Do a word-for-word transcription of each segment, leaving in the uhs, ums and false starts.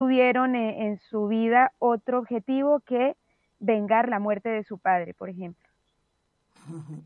tuvieron en, en su vida otro objetivo que vengar la muerte de su padre, por ejemplo. Uh-huh.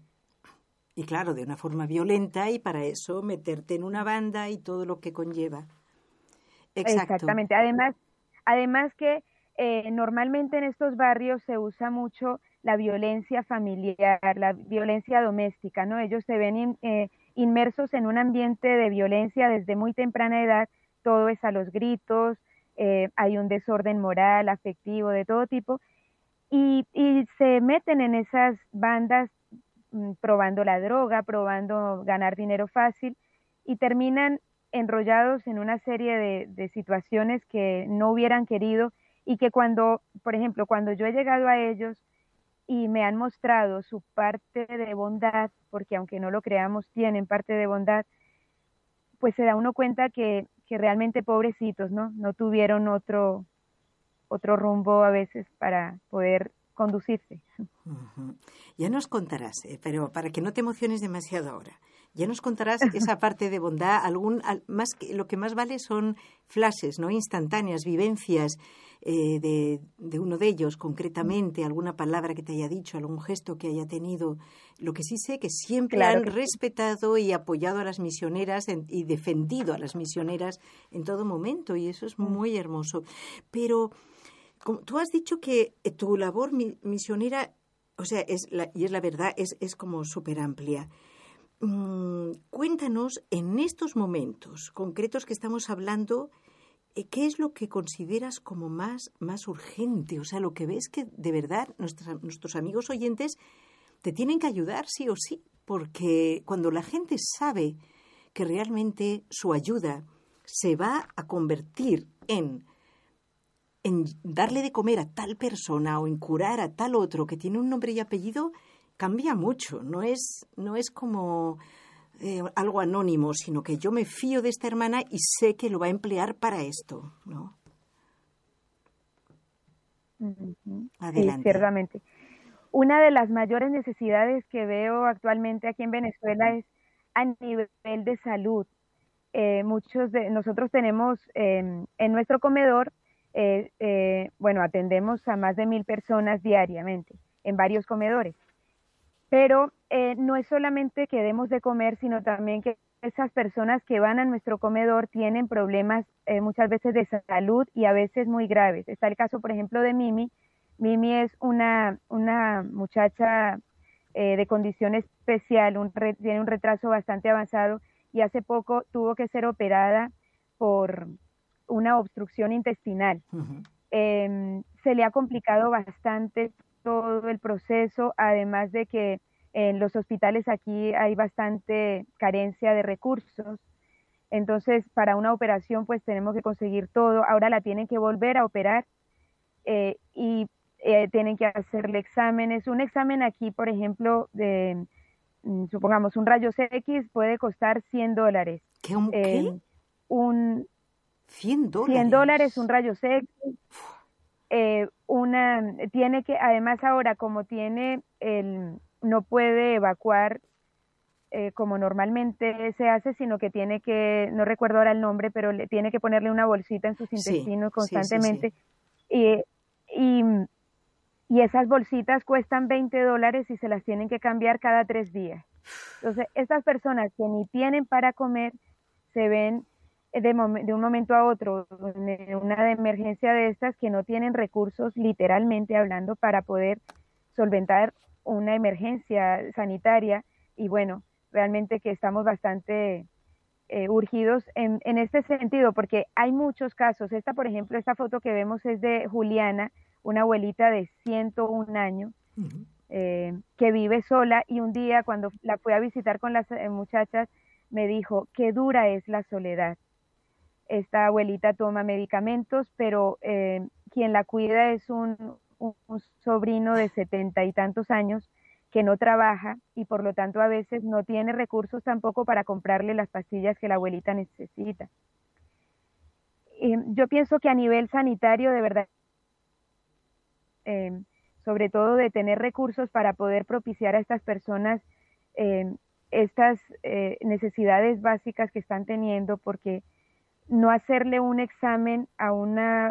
Y claro, de una forma violenta, y para eso meterte en una banda y todo lo que conlleva. Exacto. Exactamente. Además, además que eh, normalmente en estos barrios se usa mucho la violencia familiar, la violencia doméstica, ¿no? Ellos se ven in, eh, inmersos en un ambiente de violencia desde muy temprana edad, todo es a los gritos, eh, hay un desorden moral, afectivo, de todo tipo, y, y se meten en esas bandas mm, probando la droga, probando ganar dinero fácil, y terminan enrollados en una serie de, de situaciones que no hubieran querido, y que cuando, por ejemplo, cuando yo he llegado a ellos y me han mostrado su parte de bondad, porque aunque no lo creamos, tienen parte de bondad, pues se da uno cuenta que, que realmente pobrecitos, ¿no? No tuvieron otro, otro rumbo a veces para poder conducirse. Uh-huh. Ya nos contarás, eh, pero para que no te emociones demasiado ahora, ya nos contarás esa parte de bondad. Algún, al, más que, lo que más vale son flashes, ¿no? Instantáneas, vivencias eh, de, de uno de ellos concretamente, alguna palabra que te haya dicho, algún gesto que haya tenido. Lo que sí sé que siempre Claro han que respetado y apoyado a las misioneras en, y defendido a las misioneras en todo momento, y eso es muy hermoso. Pero como tú has dicho que tu labor mi, misionera, o sea, es la, y es la verdad, es, es como súper amplia. Mm, cuéntanos, en estos momentos concretos que estamos hablando, eh, ¿qué es lo que consideras como más, más urgente? O sea, lo que ves que de verdad nuestra, nuestros amigos oyentes te tienen que ayudar sí o sí, porque cuando la gente sabe que realmente su ayuda se va a convertir en en darle de comer a tal persona o en curar a tal otro que tiene un nombre y apellido, cambia mucho. No es, no es como eh, algo anónimo, sino que yo me fío de esta hermana y sé que lo va a emplear para esto, ¿no? Uh-huh. Sí, Adelante. ciertamente. Una de las mayores necesidades que veo actualmente aquí en Venezuela es a nivel de salud. Eh, muchos de nosotros tenemos eh, en nuestro comedor, eh, eh, bueno, atendemos a más de mil personas diariamente en varios comedores, pero eh, no es solamente que demos de comer, sino también que esas personas que van a nuestro comedor tienen problemas eh, muchas veces de salud y a veces muy graves. Está el caso, por ejemplo, de Mimi. Mimi es una, una muchacha eh, de condición especial, un re, tiene un retraso bastante avanzado y hace poco tuvo que ser operada por una obstrucción intestinal. Uh-huh. Eh, se le ha complicado bastante todo el proceso, además de que en los hospitales aquí hay bastante carencia de recursos. Entonces, para una operación, pues tenemos que conseguir todo. Ahora la tienen que volver a operar eh, y eh, tienen que hacerle exámenes. Un examen aquí, por ejemplo, de, mm, supongamos, un rayos X puede costar cien dólares. ¿Qué? Un, ¿Qué? Eh, un cien cien dólares, dólares. un rayos X. Eh, una, tiene que, además ahora, como tiene el, no puede evacuar eh, como normalmente se hace, sino que tiene que, no recuerdo ahora el nombre, pero le tiene que ponerle una bolsita en sus Sí, intestinos sí, sí, sí. constantemente. Y, y, y esas bolsitas cuestan veinte dólares y se las tienen que cambiar cada tres días. Entonces, estas personas que ni tienen para comer se ven de, mom de un momento a otro en una de emergencia de estas que no tienen recursos, literalmente hablando, para poder solventar una emergencia sanitaria. Y bueno, realmente que estamos bastante eh, urgidos en, en este sentido, porque hay muchos casos. Esta, por ejemplo, esta foto que vemos es de Juliana, una abuelita de ciento un años, Uh-huh. eh, que vive sola, y un día cuando la fui a visitar con las eh, muchachas, me dijo, qué dura es la soledad. Esta abuelita toma medicamentos, pero eh, quien la cuida es un, un, un sobrino de setenta y tantos años que no trabaja y por lo tanto a veces no tiene recursos tampoco para comprarle las pastillas que la abuelita necesita. Eh, yo pienso que a nivel sanitario, de verdad, eh, sobre todo de tener recursos para poder propiciar a estas personas eh, estas eh, necesidades básicas que están teniendo, porque no hacerle un examen a una